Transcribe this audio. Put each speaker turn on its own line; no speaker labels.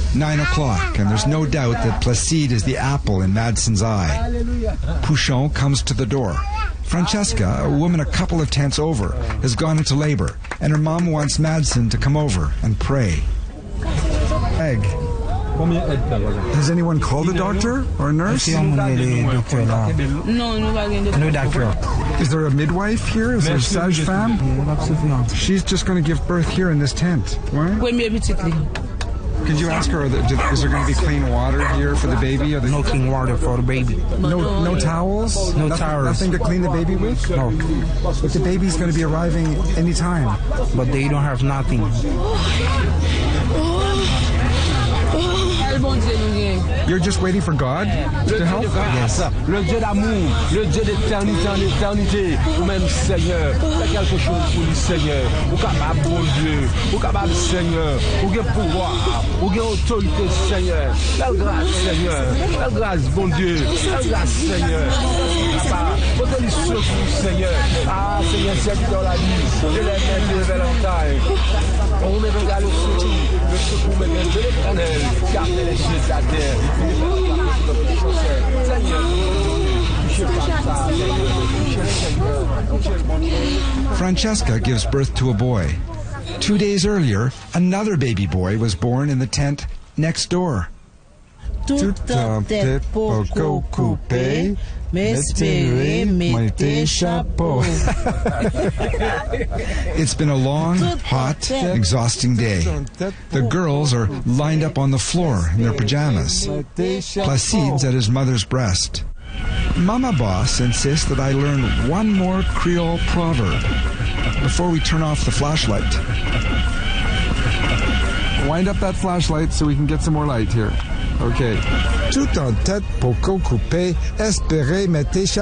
9 o'clock, and there's no doubt that Placide is the apple in Madsen's eye. Pouchon comes to the door. Francesca, a woman a couple of tents over, has gone into labor, and her mom wants Madsen to come over and pray. Egg. Has anyone called a doctor or a nurse?
No doctor.
Is there a midwife here? Is there a sage-femme? She's just going to give birth here in this tent. Why? Could you ask her, is there going to be clean water here for the baby?
No clean water for the baby.
No towels?
No towels.
Nothing to clean the baby with?
No.
But the baby's going to be arriving any time.
But they don't have nothing.
You're just waiting for God to help?
Yes.
Le Dieu d'amour, le Dieu d'éternité en éternité, ou même Seigneur, c'est quelque chose pour lui, Seigneur. Ou capable, bon Dieu, ou capable, Seigneur, ou gain pouvoir, ou gain autorité, Seigneur. La grâce, Seigneur, la grâce, bon Dieu, la grâce, Seigneur. Pour lui secours, Seigneur. Ah, Seigneur, c'est dans la vie, je l'ai mis vers l'entaille. On me regarde le secours me vient de l'Éternel, garde les cieux de la terre.
Francesca gives birth to a boy. 2 days earlier, another baby boy was born in the tent next door.
Tout un tête poco coupé, m'espérer mettez chapeau.
It's been a long, hot, exhausting day. The girls are lined up on the floor in their pajamas. Placide's at his mother's breast. Mama Boss insists that I learn one more Creole proverb before we turn off the flashlight. Wind up that flashlight so we can get some more light here. Okay. Tout en tête, poco coupé, espérer mettez chapeau.